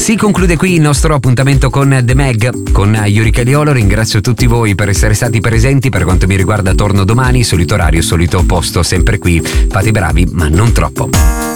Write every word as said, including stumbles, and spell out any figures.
Si conclude qui il nostro appuntamento con The Mag, con Yuri Caliolo. Ringrazio tutti voi per essere stati presenti. Per quanto mi riguarda torno domani, solito orario, solito posto, sempre qui. Fate i bravi, ma non troppo.